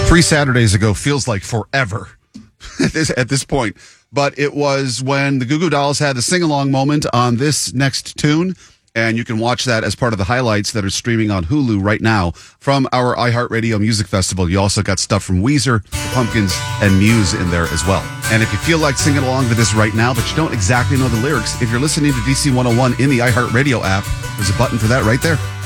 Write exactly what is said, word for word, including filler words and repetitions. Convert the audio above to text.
Three Saturdays ago feels like forever at this, at this point. But it was when the Goo Goo Dolls had the sing-along moment on this next tune. And you can watch that as part of the highlights that are streaming on Hulu right now from our iHeartRadio Music Festival. You also got stuff from Weezer, the Pumpkins, and Muse in there as well. And if you feel like singing along to this right now, but you don't exactly know the lyrics, if you're listening to D C one oh one in the iHeartRadio app, there's a button for that right there.